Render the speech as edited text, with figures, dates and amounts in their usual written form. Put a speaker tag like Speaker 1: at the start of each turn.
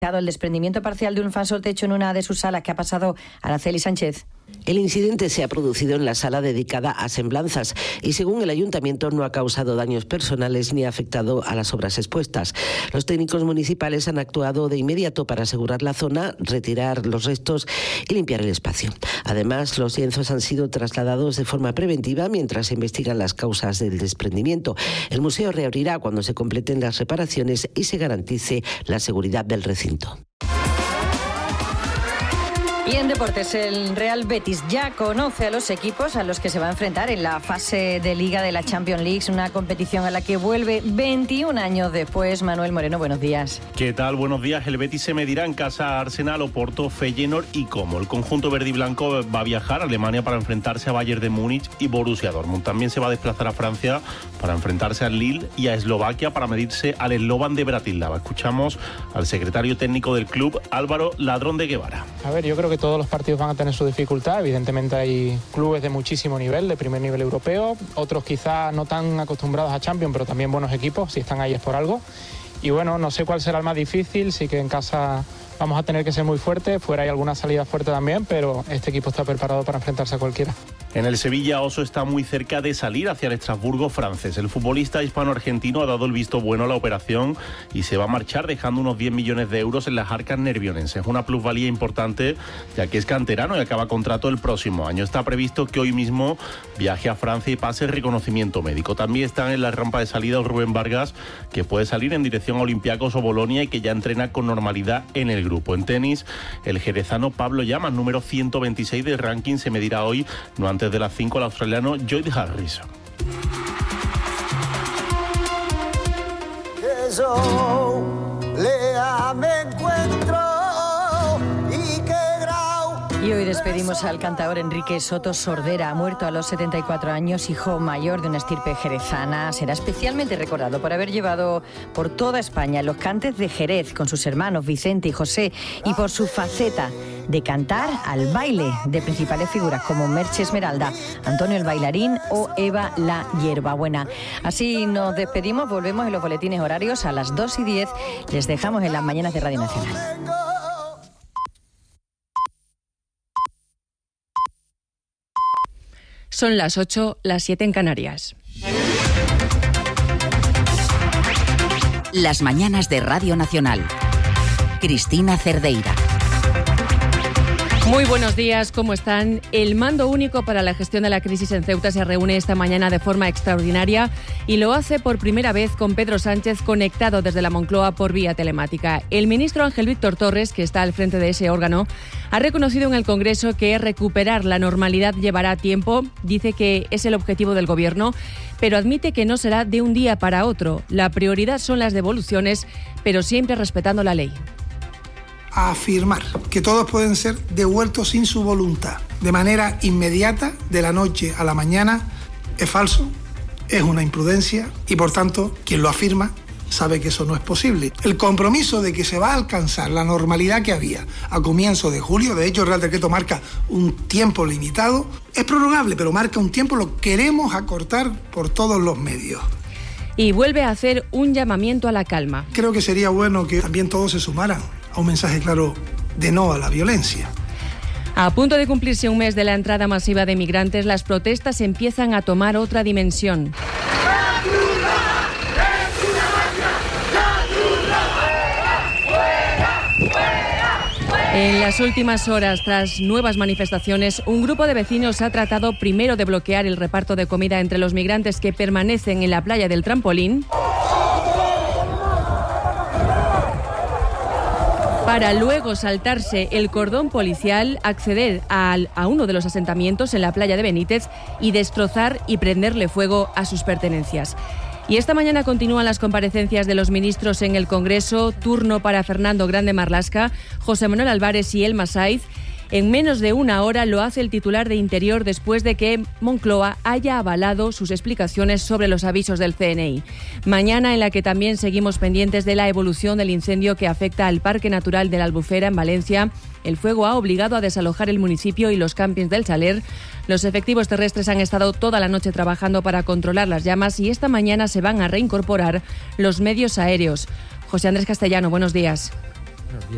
Speaker 1: El desprendimiento parcial de un falso techo en una de sus salas. ¿Qué ha pasado, Araceli Sánchez?
Speaker 2: El incidente se ha producido en la sala dedicada a semblanzas y, según el ayuntamiento, no ha causado daños personales ni ha afectado a las obras expuestas. Los técnicos municipales han actuado de inmediato para asegurar la zona, retirar los restos y limpiar el espacio. Además, los lienzos han sido trasladados de forma preventiva mientras se investigan las causas del desprendimiento. El museo reabrirá cuando se completen las reparaciones y se garantice la seguridad del recinto.
Speaker 1: Y en deportes, el Real Betis ya conoce a los equipos a los que se va a enfrentar en la fase de Liga de la Champions League, una competición a la que vuelve 21 años después. Manuel Moreno, buenos días.
Speaker 3: ¿Qué tal? Buenos días. El Betis se medirá en casa a Arsenal, Oporto, Feyenoord y Como. El conjunto verde y blanco va a viajar a Alemania para enfrentarse a Bayern de Múnich y Borussia Dortmund. También se va a desplazar a Francia para enfrentarse al Lille y a Eslovaquia para medirse al Slovan de Bratislava. Escuchamos al secretario técnico del club, Álvaro Ladrón de Guevara.
Speaker 4: A ver, yo creo que todos los partidos van a tener su dificultad. Evidentemente hay clubes de muchísimo nivel, de primer nivel europeo, otros quizá no tan acostumbrados a Champions, pero también buenos equipos, si están ahí es por algo. Y bueno, no sé cuál será el más difícil, sí que en casa vamos a tener que ser muy fuertes, fuera hay alguna salida fuerte también, pero este equipo está preparado para enfrentarse a cualquiera.
Speaker 3: En el Sevilla, Oso está muy cerca de salir hacia el Estrasburgo francés. El futbolista hispano-argentino ha dado el visto bueno a la operación y se va a marchar dejando unos 10 millones de euros en las arcas nervionenses. Una plusvalía importante, ya que es canterano y acaba contrato el próximo año. Está previsto que hoy mismo viaje a Francia y pase el reconocimiento médico. También están en la rampa de salida Rubén Vargas, que puede salir en dirección a Olympiacos o Bolonia y que ya entrena con normalidad en el grupo. En tenis, el jerezano Pablo Llamas, número 126 del ranking, se medirá hoy, no antes de las 5, al australiano Lloyd Harris.
Speaker 1: Y hoy despedimos al cantador Enrique Soto Sordera. Ha muerto a los 74 años, hijo mayor de una estirpe jerezana. Será especialmente recordado por haber llevado por toda España los cantes de Jerez con sus hermanos Vicente y José, y por su faceta de cantar al baile de principales figuras como Merche Esmeralda, Antonio el Bailarín o Eva la Hierbabuena. Así nos despedimos, volvemos en los boletines horarios a las 2:10. Les dejamos en las mañanas de Radio Nacional.
Speaker 5: Son las 8, las 7 en Canarias.
Speaker 6: Las mañanas de Radio Nacional. Cristina Cerdeira.
Speaker 5: Muy buenos días, ¿cómo están? El Mando Único para la Gestión de la Crisis en Ceuta se reúne esta mañana de forma extraordinaria y lo hace por primera vez con Pedro Sánchez conectado desde la Moncloa por vía telemática. El ministro Ángel Víctor Torres, que está al frente de ese órgano, ha reconocido en el Congreso que recuperar la normalidad llevará tiempo. Dice que es el objetivo del Gobierno, pero admite que no será de un día para otro. La prioridad son las devoluciones, pero siempre respetando la ley.
Speaker 7: A afirmar que todos pueden ser devueltos sin su voluntad, de manera inmediata, de la noche a la mañana, es falso, es una imprudencia y, por tanto, quien lo afirma sabe que eso no es posible. El compromiso de que se va a alcanzar la normalidad que había a comienzos de julio, de hecho el Real Decreto marca un tiempo limitado, es prorrogable, pero marca un tiempo, lo queremos acortar por todos los medios.
Speaker 5: Y vuelve a hacer un llamamiento a la calma.
Speaker 7: Creo que sería bueno que también todos se sumaran a un mensaje claro de no a la violencia.
Speaker 5: A punto de cumplirse un mes de la entrada masiva de migrantes, las protestas empiezan a tomar otra dimensión. En las últimas horas, tras nuevas manifestaciones, un grupo de vecinos ha tratado primero de bloquear el reparto de comida entre los migrantes que permanecen en la playa del Trampolín, para luego saltarse el cordón policial, acceder a uno de los asentamientos en la playa de Benítez y destrozar y prenderle fuego a sus pertenencias. Y esta mañana continúan las comparecencias de los ministros en el Congreso, turno para Fernando Grande Marlaska, José Manuel Álvarez y Elma Saiz. En menos de una hora lo hace el titular de Interior después de que Moncloa haya avalado sus explicaciones sobre los avisos del CNI. Mañana en la que también seguimos pendientes de la evolución del incendio que afecta al Parque Natural de la Albufera en Valencia. El fuego ha obligado a desalojar el municipio y los campings del Saler. Los efectivos terrestres han estado toda la noche trabajando para controlar las llamas y esta mañana se van a reincorporar los medios aéreos. José Andrés Castellano, buenos días.